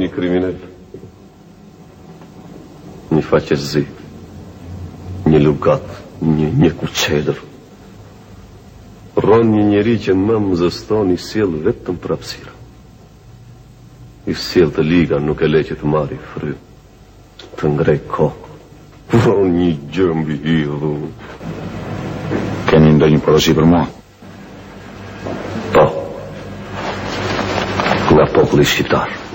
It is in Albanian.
ni criminali, ni faceți zi, ni lugat, ni cuceder. Ron ни речен мам за сто ни сел в этом прапсира. И сел-то лига, nu că lece tu mari frâu. Tângrei coc. Ron ni giambi ilu. Che ne indagni polosi per mo? Pa. La popolo știptar.